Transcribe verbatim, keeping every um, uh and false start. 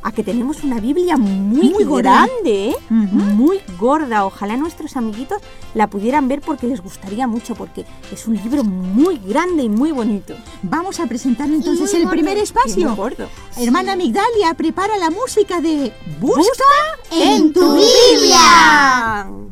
a que tenemos una Biblia muy, Muy gorda. grande, ¿eh? Ujú. Muy gorda. Ojalá nuestros amiguitos la pudieran ver porque les gustaría mucho, porque es un libro muy grande y muy bonito. Vamos a presentar entonces Y muy el gordo. primer Y espacio. muy gordo. Hermana Migdalia, prepara la música de Busca en tu Biblia.